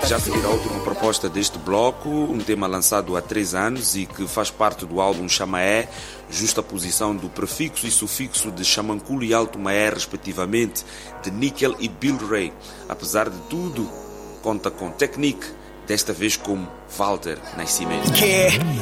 Já a seguir a última proposta deste bloco, um tema lançado há 3 anos e que faz parte do álbum Chamaé, justaposição do prefixo e sufixo de Xamanculo e Alto Maé, respectivamente, de Nickel e Bill Ray. Apesar de tudo, conta com Technique, desta vez como Walter Nascimento.